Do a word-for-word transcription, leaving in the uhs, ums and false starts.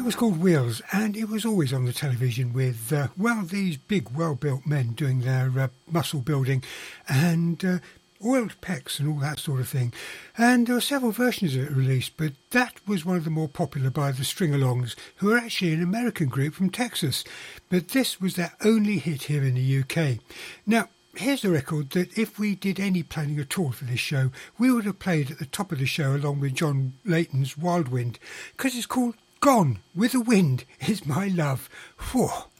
That was called Wheels, and it was always on the television with, uh, well, these big, well-built men doing their uh, muscle building and uh, oiled pecs and all that sort of thing. And there were several versions of it released, but that was one of the more popular by the String-Alongs, who are actually an American group from Texas. But this was their only hit here in the U K. Now, here's a record that if we did any planning at all for this show, we would have played at the top of the show along with John Layton's Wild Wind, because it's called Gone with the Wind Is My Love. Whew.